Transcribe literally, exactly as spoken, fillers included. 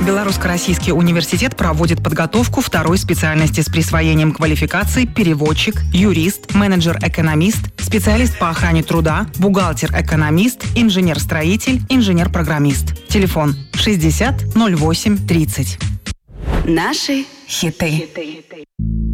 Белорусско-Российский университет проводит подготовку второй специальности с присвоением квалификаций переводчик, юрист, менеджер-экономист, специалист по охране труда, бухгалтер-экономист, инженер-строитель, инженер-программист. Телефон шестьдесят ноль восемь тридцать. Наши хиты.